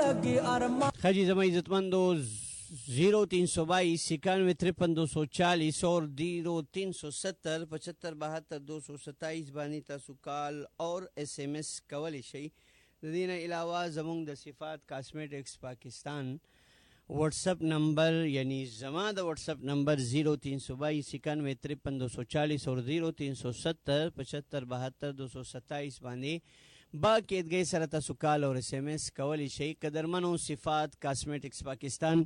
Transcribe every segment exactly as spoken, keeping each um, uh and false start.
लगी अरमा खजी जमा इज्जतमंदो जीरो तीन सौ बाईस इक्यानवे तिरपन दो सौ चालीस और जीरो तीन सौ सत्तर पचहत्तर बहत्तर दो सौ सत्ताईस बानी तासु कॉल और एस एम एस कवली शई दीन अलावा जमुंग द सिफात कॉस्मेटिक्स पाकिस्तान व्हाट्सएप नंबर यानी जमा द व्हाट्सएप नंबर जीरो तीन सौ बाईस इक्यानवे तिरपन दो सौ चालीस और जीरो तीन सौ सत्तर पचहत्तर बहत्तर दो सौ सत्ताईस बानी बाकेद गई सरता सुकाल और एस एम एस कवली शई कदरमनो सिफात कॉस्मेटिक्स पाकिस्तान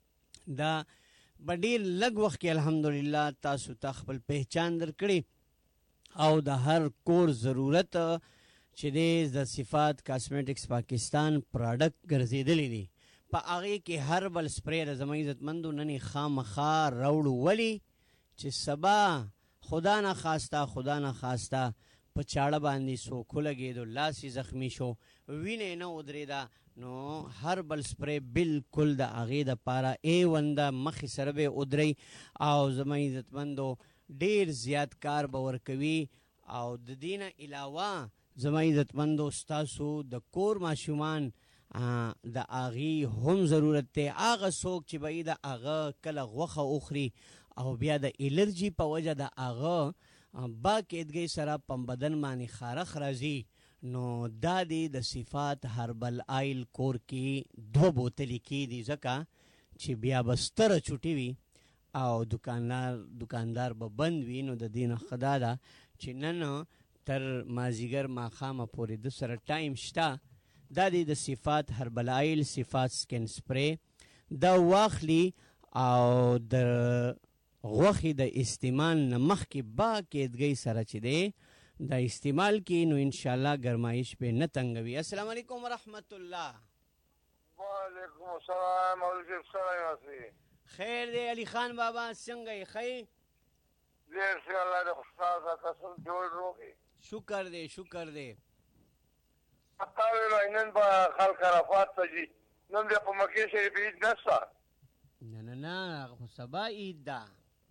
دا بډیر لږ وخت کې الحمدلله تاسو ته خپل پہچان درکړي او د هر کور ضرورت چې د صفات کاسمیټکس پاکستان پروډکټ ګرځېدلی دي په هغه کې هربل سپری د زموږ عزتمندو نن خامخا راوړو ولی چې سبا خدا نه خواسته خدا نه خواسته په چاړه باندې سوکو لګېدو لاس یې زخمی شو وینې نه ودرېده نو هربل سپری بالکل د هغې دپاره ای ونده مخې سره به ودرئ او زما عزتمندو ډېر زیات کار به ورکوي او د دې نه علاوه زما عزتمندو ستاسو د کور ماشومان د هغې هم ضرورت دی هغه څوک چې به یې د هغه کله غوښه وخوري او بیا د الرجي په وجه د هغه با کېدګۍ سره په بدن باندې خارخ راځي نو دا دی د صفات هربل آیل کور کې دو بوتلې کېدي ځکه چې بیا به ستره چوټي وي او دکاندار دکاندار به بند وي نو د دې نه ښه دا ده چې نن تر مازدیګر ماښامه پورې د سره ټایم شته دا دی د صفات هربل آیل صفات سکن سپری دا واخلي او د غوښې د استعمال نه مخکې با کېدګۍ سره چې دی دا استعمال کی نو انشاءاللہ گرمائش پہ نہ تنگوی. السلام علیکم ورحمت اللہ. وعلیکم السلام مولوی صاحب خیر دے علی خان بابا څنګه خی دیر سے اللہ دے استاد قسم جوړ روغي شکر دے شکر دے پتاوی لینن با خلق عرفات تجی نن دې په مکه شریف عید نسا نه نه نه خو سبا عید ده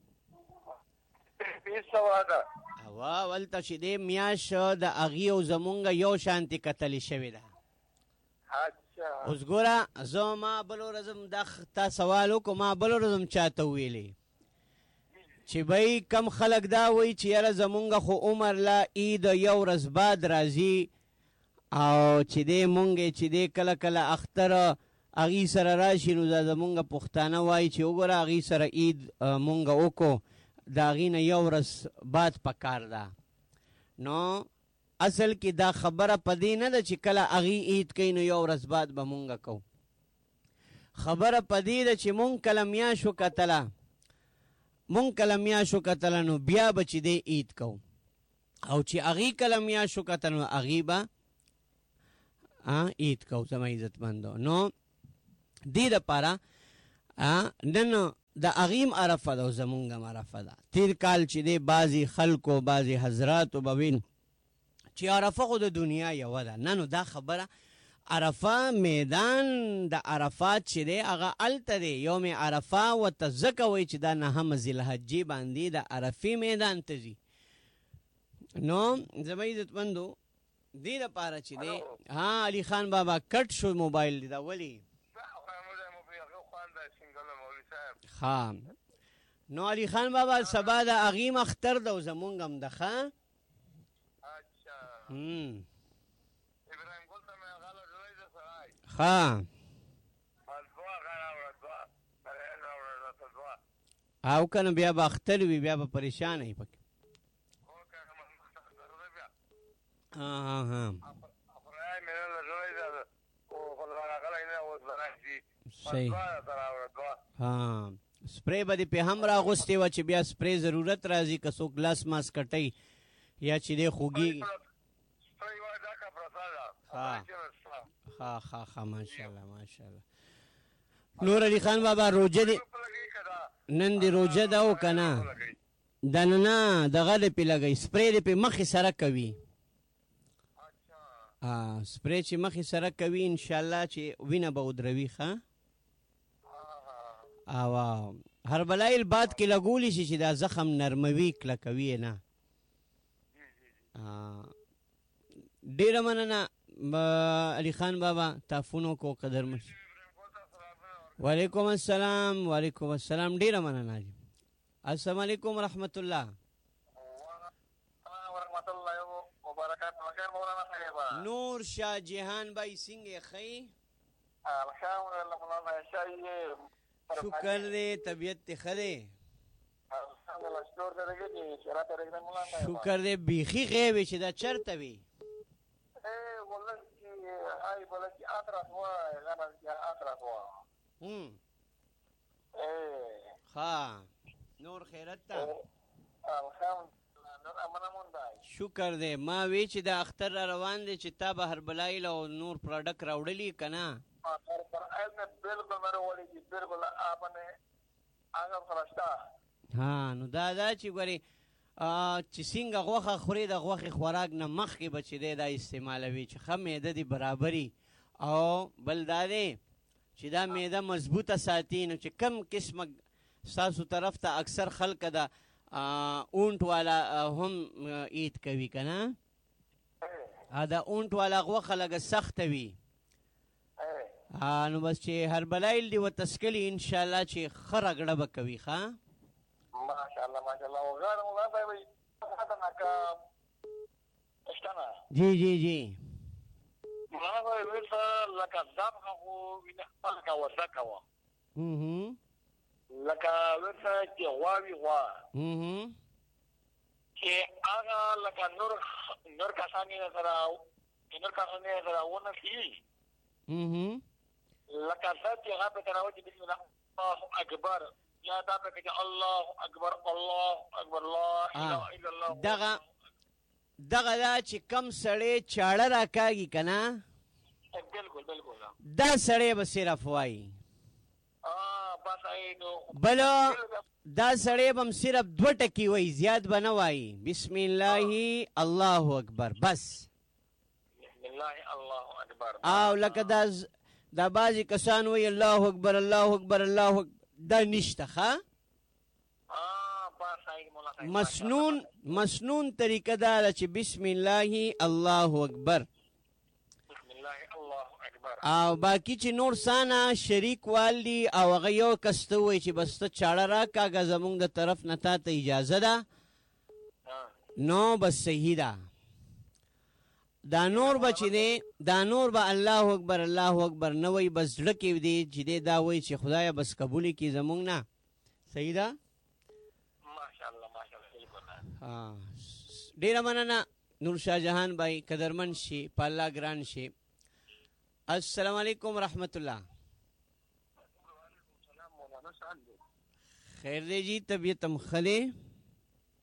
عید سوا ده وا ولته چې دې میاش د اغي او زمونږ یو شانتي کتلی شوی ده. اچھا اوس ګوره زه ما بل ورځم دا تا سوال وکړو ما بل ورځم چاته ویلې چې بی کم خلک دا وایي چې یاره زمونږ خو عمر لا عید یو ورځ بعد راځي او چې دې مونږ چې دې کله کله اختر اغي سره راشي نو دا زمونږ پښتانه وایي چې وګوره اغي سره عید مونږ وکړو دا غینه یو ورځ بعد پکار ده. نو اصل کې دا خبره پدې نه ده چې کله اغي عید کوي نو یو ورځ بعد به مونږ کوو. خبره پدې ده چې مونږ کله میاشو کتله مونږ کله میاشو کتله نو بیا به چې دی عید کوو او چې اغي کله میاشو کتله نو اغي به عید کوو. زما عزتمندو نو دې دپاره نن د اغیم عرفه ده او زمونږ هم عرفه ده. تیر کال چې دی بعضې خلکو بعضې حضراتو به وین چې عرفه خو د دنیا یوه ده. نه نو دا خبره عرفه میدان د عرفات چې دی هغه هلته دی یوم عرفه ورته ځکه وایي چې دا نهمه ذوالحجې باندې د عرفې میدان ته ځي. نو زما عزتمندو دې دپاره چې دی ها علي خان بابا کټ شو موبایل دی دا ولې ها نو علی خان بابا سبا دا اغیم اختر دو زمونگ هم دخوا. اچھا ابراہیم گلتا میں غالو جلائی دا سرائی خواہ دعا غالا ورد دعا برین ورد دعا او کنو بیا با اختر وی بیا با پریشان ہے پک ہاں ہاں ہاں افرائی میرے لجلائی دا خلوانا غالا انہا وز برائی دی صحیح دعا ہاں سپری با دی پی هم را غستی و چی بیا سپری ضرورت رازی کسو گلاس ماس کٹی یا چی دی خوگی سپری وای دا کا پرسادا خواہ خواہ خواہ خواہ ماشاءاللہ ماشاءاللہ. نور علی خان بابا روجه دی نن دی روجه داو کنا دننا دغه دی پی لگئی سپری دی پی مخی سره کوي سپری چی مخی سره کوي انشاءاللہ چی وینه با ادروی خواه او هر بلایل بعد کې لګولی شي چې دا زخم نرموي کلکوي نه. ډیره مننه علی خان بابا تافونو کو قدرمن. وعلیکم السلام وعلیکم السلام ډیره مننه جی. السلام علیکم ورحمت الله ورحمت الله وبرکاته. خیر مولانا صاحب. نور شاه جهان بھائی څنګه خی؟ الحمدلله مولانا شاه. شکر دې طبیعت ته خره. الحمدلله شکر دې شرات دې مولانا. شکر دې بیخي غیب چې دا چرته وی. اے والله هاي بلکی اطراف وا غنا اطراف وا. هم اے ها نور خیرت تا. الحمدلله نور امنه مونږ دی. شکر دې ما وی چې د اختر را روان دي چې تا به هر بلایل او نور پروډکټ راوړلی کنه. هر پر علم بالکل مره وړي چې بالکل اپنه هغه فرشتہ. ها نو دا دا چې ګوري چې څنګه غوښه خوري د غوښې خوراک نه مخکې به چې دی دا استعمالوي چې ښه معده دې برابري او بل دا دی چې دا معده مضبوطه ساتي. نو چې کم قسمه ستاسو طرف ته اکثر خلک د اونټ والا هم عید کوي که نه دا اونټ والا غوښه لږه سخته وي. نو بس چې هر بلایل دې ورته څکلي انشاءالله چې ښه رګړه به کوي. ښه ماشاءالله ماشاءالله. وغير مولانا بي هذا كا اشتنا جي جي جي مولانا بي لك ذبح هو لك وزكوا اها لك ورث جوابي وا اها كي اغا لك نور نور كاساني ترى نور كاساني ترى وانا في اها لك ذات غاب ترى وجه بسم الله اكبر یا دا په کې الله اکبر الله اکبر لا اله الا الله. دغه دغه دا چې کم سړی چاړه راکاږي که نه بالکل بالکل دا سړی به صرف وایي. بل دا سړی به هم صرف دوه ټکي وایي زیات به نه وایي. بسم الله الله اکبر بس. بسم الله الله اکبر. او لکه دا دا بعضې کسان وایي الله اکبر الله اکبر الله اکبر دا نشته. ښه مسنون مسنون طریقه دا ده چې بسم الله الله اکبر بسم الله الله اکبر. او باقی چې نور سانه شریک وال دي او هغه یو کس ته وایي چې بس ته چاړه راکاږه زمونږ د طرف نه تا ته اجازه ده نو بس صحیح ده. دا نور به چې دی دا نور به الله اکبر الله اکبر نه وایي بس زړه کې دی چې دی دا وایي چې خدایه بس قبول کړي زمونږ نه. صحیح ده. ماشاءالله ماشاءالله. ډیره مننه نور شاه جهان بھائی قدرمن شي په الله ګران شي. السلام علیکم ورحمت الله. خیر دی جی طبیعت هم ښه دی.